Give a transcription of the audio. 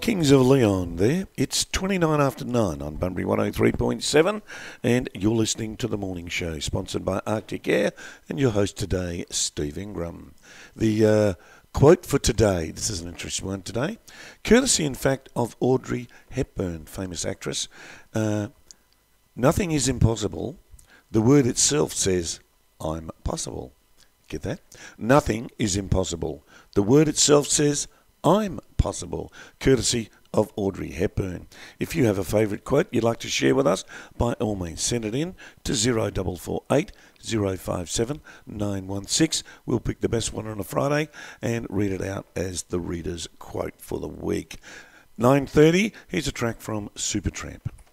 Kings of Leon there. It's 29 after 9 on Bunbury 103.7 and you're listening to The Morning Show, sponsored by Arctic Air and your host today, Steve Ingram. The quote for today, this is an interesting one today, courtesy in fact of Audrey Hepburn, famous actress. Nothing is impossible. The word itself says, I'm possible. Get that? Nothing is impossible. The word itself says, I'm possible, courtesy of Audrey Hepburn. If you have a favourite quote you'd like to share with us, by all means send it in to 0448 057 916. We'll pick the best one on a Friday and read it out as the reader's quote for the week. 9:30, here's a track from Supertramp.